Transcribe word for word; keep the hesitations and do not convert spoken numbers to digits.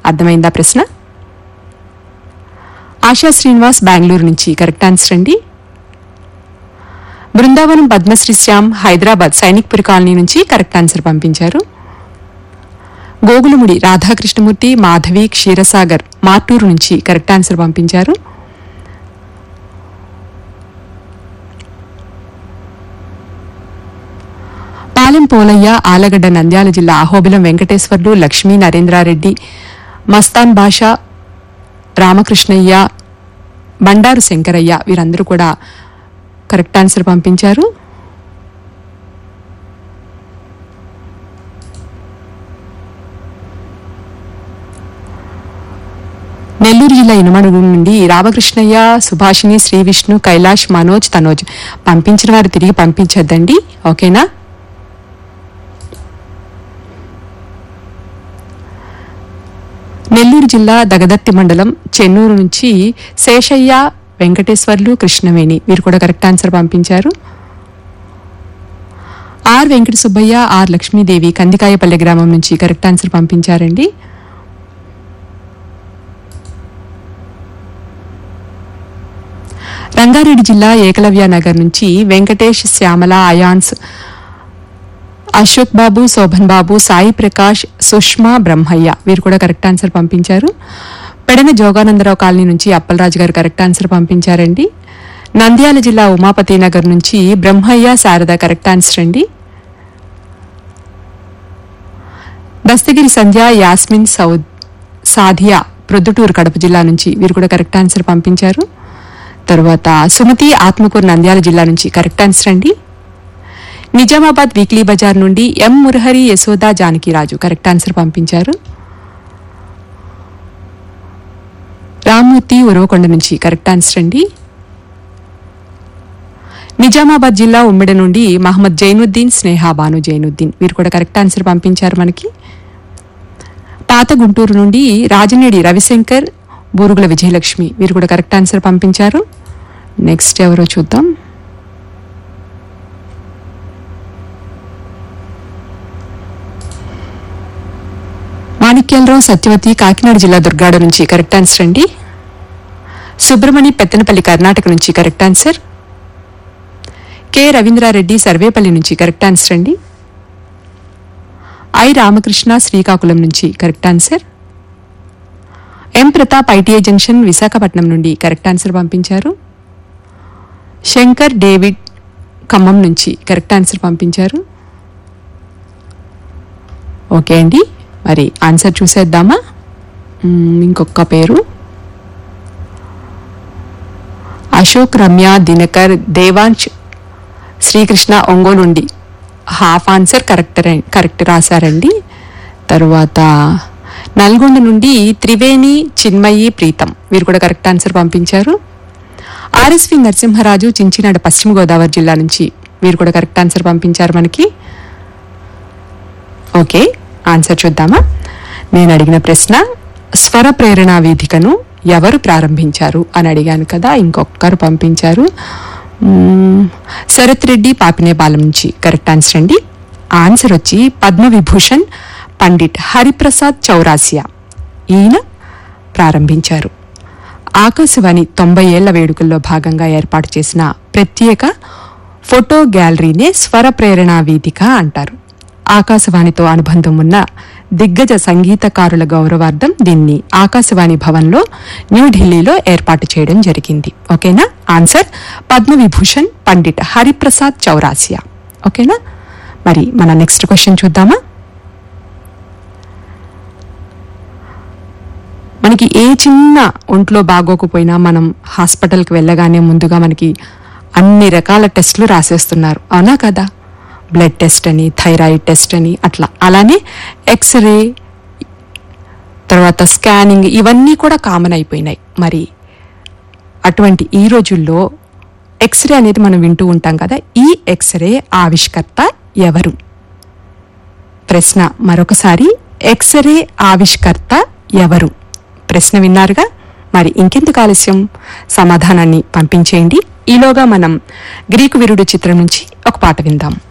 అర్థమైందా ప్రశ్న? ఆశా శ్రీనివాస్ బెంగళూరు నుంచి కరెక్ట్ ఆన్సర్ అండి. బృందావనం పద్మశ్రీ శ్యామ్ హైదరాబాద్ సైనిక్పురి కాలనీ నుంచి కరెక్ట్ ఆన్సర్ పంపించారు. గోగులముడి రాధాకృష్ణమూర్తి మాధవి క్షీరసాగర్ మార్టూరు నుంచి కరెక్ట్ ఆన్సర్ పంపించారు. పాలెం పోలయ్య ఆలగడ్డ నంద్యాల జిల్లా అహోబిలం వెంకటేశ్వర్లు లక్ష్మీ నరేంద్రారెడ్డి మస్తాన్ బాషా రామకృష్ణయ్య బండారు శంకరయ్య వీరందరూ కూడా కరెక్ట్ ఆన్సర్ పంపించారు. నెల్లూరు జిల్లా ఇనుమడుగు నుండి రామకృష్ణయ్య సుభాషిణి శ్రీ విష్ణు కైలాష్ మనోజ్ తనోజ్ పంపించిన వారు తిరిగి పంపించద్దండి, ఓకేనా? నెల్లూరు జిల్లా దగదత్తి మండలం చెన్నూరు నుంచి శేషయ్య వెంకటేశ్వర్లు కృష్ణవేణి వీరు కూడా కరెక్ట్ ఆన్సర్ పంపించారు. ఆర్ వెంకట సుబ్బయ్య ఆర్ లక్ష్మీదేవి కందికాయపల్లె గ్రామం నుంచి కరెక్ట్ ఆన్సర్ పంపించారండి. రంగారెడ్డి జిల్లా ఏకలవ్య నగర్ నుంచి వెంకటేష్ శ్యామల అయాన్స్ అశోక్ బాబు శోభన్ బాబు సాయి ప్రకాష్ సుష్మా బ్రహ్మయ్య వీరు కూడా కరెక్ట్ ఆన్సర్ పంపించారు. పెడన జోగానందరావు కాలనీ నుంచి అప్పలరాజు గారు కరెక్ట్ ఆన్సర్ పంపించారండి. నంద్యాల జిల్లా ఉమాపతి నగర్ నుంచి బ్రహ్మయ్య శారద కరెక్ట్ ఆన్సర్ అండి. దస్తగిరి సంధ్య యాస్మిన్ సౌద్ సాధియా ప్రొద్దుటూరు కడప జిల్లా నుంచి వీరు కూడా కరెక్ట్ ఆన్సర్ పంపించారు. తరువాత సుమతి ఆత్మకూరు నంద్యాల జిల్లా నుంచి కరెక్ట్ ఆన్సర్ అండి. నిజామాబాద్ వీక్లీ బజార్ నుండి ఎం మురహరి యశోద జానకిరాజు కరెక్ట్ ఆన్సర్ పంపించారు. రామ్మూర్తి ఉరవకొండ నుంచి కరెక్ట్ ఆన్సర్ అండి. నిజామాబాద్ జిల్లా ఉమ్మిడి నుండి మహమ్మద్ జైనుద్దీన్ స్నేహ బాను జైనుద్దీన్ వీరు కూడా కరెక్ట్ ఆన్సర్ పంపించారు మనకి. పాత గుంటూరు నుండి రాజనేడి రవిశంకర్ బూరుగుల విజయలక్ష్మి వీరు కూడా కరెక్ట్ ఆన్సర్ పంపించారు. నెక్స్ట్ ఎవరో చూద్దాం. మాణిక్యాలరావు సత్యవతి కాకినాడ జిల్లా దుర్గాడ నుంచి కరెక్ట్ ఆన్సర్ అండి. సుబ్రమణి పెత్తనపల్లి కర్ణాటక నుంచి correct answer. K Ravindra Reddy Sarvepalli నుంచి కరెక్ట్ ఆన్సర్ అండి. ఐ రామకృష్ణ శ్రీకాకుళం నుంచి కరెక్ట్ ఆన్సర్. ఎం ప్రతాప్ ఐటీఐ జంక్షన్ విశాఖపట్నం నుండి కరెక్ట్ ఆన్సర్ పంపించారు. శంకర్ డేవిడ్ ఖమ్మం నుంచి కరెక్ట్ ఆన్సర్ పంపించారు. ఓకే అండి, మరి ఆన్సర్ చూసేద్దామా. ఇంకొక పేరు అశోక్ రమ్య దినకర్ దేవాంశ్ శ్రీకృష్ణ ఒంగోలు నుండి హాఫ్ ఆన్సర్ కరెక్ట్ కరెక్ట్ రాశారండి. తరువాత నల్గొండ నుండి త్రివేణి చిన్మయి ప్రీతం వీరు కూడా కరెక్ట్ ఆన్సర్ పంపించారు. ఆర్ఎస్వి నరసింహరాజు చించినాడ పశ్చిమ గోదావరి జిల్లా నుంచి వీరు కూడా కరెక్ట్ ఆన్సర్ పంపించారు మనకి. ఓకే, ఆన్సర్ చూద్దామా. నేను అడిగిన ప్రశ్న స్వర ప్రేరణ వేదికను ఎవరు ప్రారంభించారు అని అడిగాను కదా, ఇంకొకరు పంపించారు. శరత్ రెడ్డి పాపినేపాలెం నుంచి కరెక్ట్ ఆన్సర్ అండి. ఆన్సర్ వచ్చి పద్మవిభూషణ్ పండిట్ హరిప్రసాద్ చౌరాసియా ఈయన ప్రారంభించారు. ఆకాశవాణి తొంభై ఏళ్ల వేడుకల్లో భాగంగా ఏర్పాటు చేసిన ప్రత్యేక ఫోటో గ్యాలరీనే స్వర ప్రేరణ వేదిక అంటారు. ఆకాశవాణితో అనుబంధం ఉన్న దిగ్గజ సంగీతకారుల గౌరవార్థం దీన్ని ఆకాశవాణి భవన్లో న్యూఢిల్లీలో ఏర్పాటు చేయడం జరిగింది. ఓకేనా, ఆన్సర్ పద్మవిభూషణ్ పండిట్ హరిప్రసాద్ చౌరాసియా. ఓకేనా, మరి మన నెక్స్ట్ క్వశ్చన్ చూద్దామా. మనకి ఏ చిన్న ఒంట్లో బాగోకపోయినా మనం హాస్పిటల్కి వెళ్ళగానే ముందుగా మనకి అన్ని రకాల టెస్టులు రాసేస్తున్నారు, అవునా కదా. బ్లడ్ టెస్ట్ అని, థైరాయిడ్ టెస్ట్ అని, అట్లా అలానే ఎక్స్రే, తర్వాత స్కానింగ్, ఇవన్నీ కూడా కామన్ అయిపోయినాయి. మరి అటువంటి ఈ రోజుల్లో ఎక్స్రే అనేది మనం వింటూ ఉంటాం కదా, ఈ ఎక్స్రే ఆవిష్కర్త ఎవరు? ప్రశ్న మరొకసారి, ఎక్స్రే ఆవిష్కర్త ఎవరు? ప్రశ్న విన్నారుగా, మరి ఇంకెందుకు ఆలస్యం, సమాధానాన్ని పంపించేయండి. ఈలోగా మనం గ్రీకు వీరుడు చిత్రం నుంచి ఒక పాట విందాం.